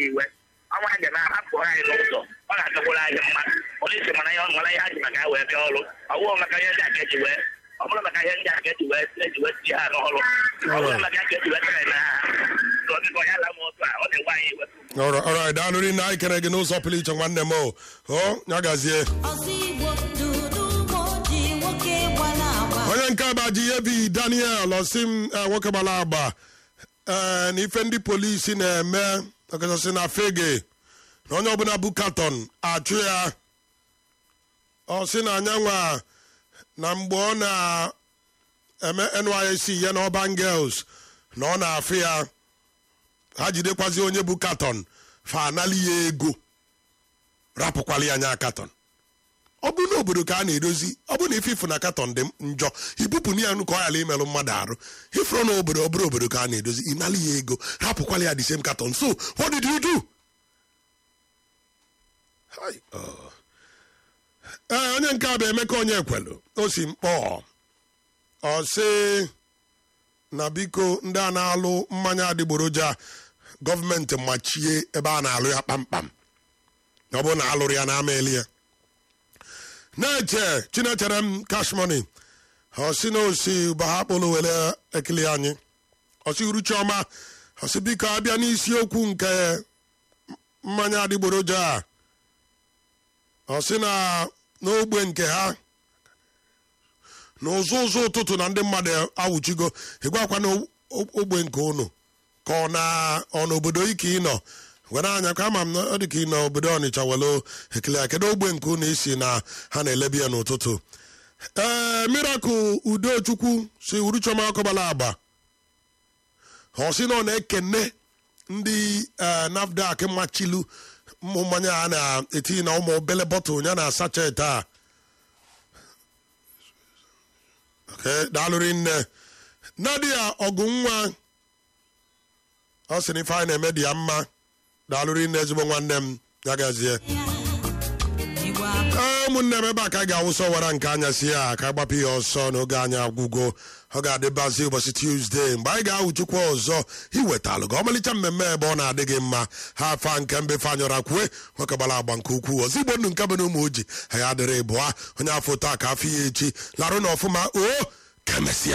iwe ọnwa anyị na hapụ anyị n'ụzọ ọ na-agakwara anyị mma polisi mana ihe ọnwara ihe ha ji maka ya wee bịa ọrụ ọ bụrụ maka ihe ndị aka eji wee ọ bụrụ maka ihe ndị aka eji wee tinye ha n'ọrụ ọ bụrụ maka aka eji wee tere na ha ọdịgo ya la m otu a ọ na-ewe anyị iwe Alright, daalụ rinne anyị kere gị n'ụzọ pụrụ iche nwanne m o ya gazie onye nke aba ji ihe bi Daniel osim nwoke gbara agba na ife ndị polisi na-eme ọkachasị na Fege na onye ọbụla bụ katon achụ ya ọ sị na anyanwa na mgbe ọ na-eme NYSC ya na Urban Girls na ọ na-afụ ya ha jidekwazi onye bụ katon fa anali ya ego rapụkwala ya anya katon ọ bụ n'obodo ka a na-edozi ọ bụ na ififu na katon dị njọ ibupụ na ya nụ ka ọ yala imelụ mmadụ arụ ifuru na obodo ọ bụrụ obodo ka a na-edozi ịnali ya ego rapụkwala ya the same katon so what did you do? Onye nke a bụ Emeka onye kwelu o si mkpọ ọ sị na biko ndị a na-alụ mmanya adịgboroja gọọmenti machie ebe a na-alụ ya kpamkpam ọ bụ na alụrụ ya na amaeli ya na-eche chinechere m cash money ọ sị na osi bahakpụlụ were ekele anyị ọ sị uru chiọma ọ sị biko abịa n'isiokwu nke mmanya adịgboroja a ọ sị na n'ogbe nke ha na ụzụ ụtụtụ na ndị mmadụ awụchigo ịgwakwa na ogbe nke unu ka ọ n'obodo ike ịnọ gwara anya ka ama m na ọ dị ka ịnọ obodo Ọnịcha welo ekele kedu ogbe nke unu isi na ha na-elebi ya n'ụtụtụ Miracle Udochukwu si uruchoma akọbala agba ọ sị na ọ na-ekene ndị NAFDAC machilu ụmụ mmanya a na-etinye na ụmụ obele bọtụl ya na sachet a daalụrị nne Nadia Ọgụnwa ọ sị na ife anyị na-eme dị ya mma daalụrị nne ezigbo nwanne m ya gazie ụmụnne m ebe a ka anyị ga-awụsọ wara nke anya si ya ka gbapụ ya ọsọ n'oge anyị agwụgo ọ ga-adịbazi ụbọchị Tuesday mgbe anyị ga-awụchikwa ọzọ iwetalụ ga ọmalịcha mmemme ebe ọ na-adị gị mma ha afa nke mbefe anyọra kwue nwokegbara agba nke ukwuu ọzọ igbo ndụ nke bụ na ụmụ oji anyị adịrị bụa onye afọ taa ka afọ ya echi larụ na ọfụma o kemesịa